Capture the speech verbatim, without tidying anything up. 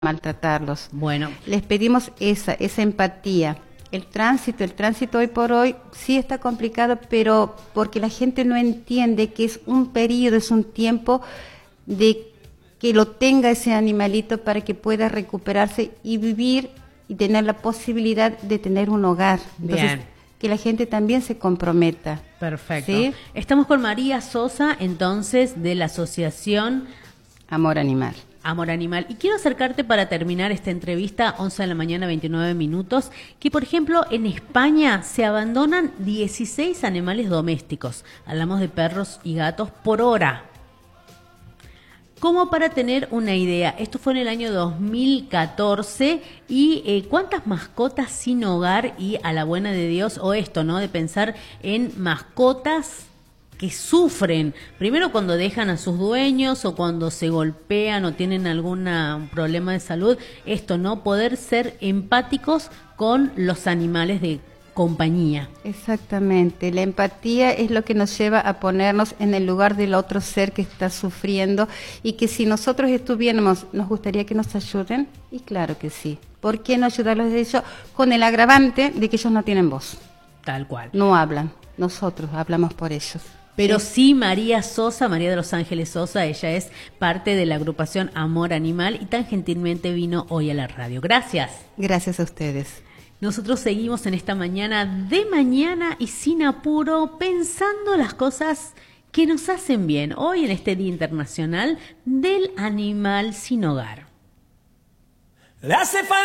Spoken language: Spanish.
maltratarlos. Bueno, les pedimos esa, esa empatía. El tránsito, el tránsito hoy por hoy sí está complicado, pero porque la gente no entiende que es un periodo, es un tiempo de que lo tenga ese animalito para que pueda recuperarse y vivir y tener la posibilidad de tener un hogar. Entonces, bien. Que la gente también se comprometa. Perfecto. ¿Sí? Estamos con María Sosa, entonces, de la Asociación Amor Animal. Amor Animal. Y quiero acercarte para terminar esta entrevista, once de la mañana, veintinueve minutos, que por ejemplo en España se abandonan dieciséis animales domésticos, hablamos de perros y gatos, por hora. Como para tener una idea, esto fue en el año dos mil catorce, y eh, cuántas mascotas sin hogar y a la buena de Dios, o esto, ¿no? De pensar en mascotas que sufren, primero cuando dejan a sus dueños o cuando se golpean o tienen algún problema de salud, esto, ¿no? Poder ser empáticos con los animales de compañía. Exactamente, la empatía es lo que nos lleva a ponernos en el lugar del otro ser que está sufriendo y que si nosotros estuviéramos, nos gustaría que nos ayuden, y claro que sí. ¿Por qué no ayudarlos de ellos? Con el agravante de que ellos no tienen voz. Tal cual. No hablan, nosotros hablamos por ellos. Pero sí, María Sosa, María de los Ángeles Sosa, ella es parte de la agrupación Amor Animal y tan gentilmente vino hoy a la radio. Gracias. Gracias a ustedes. Nosotros seguimos en esta mañana de mañana y sin apuro, pensando las cosas que nos hacen bien hoy en este Día Internacional del Animal Sin Hogar.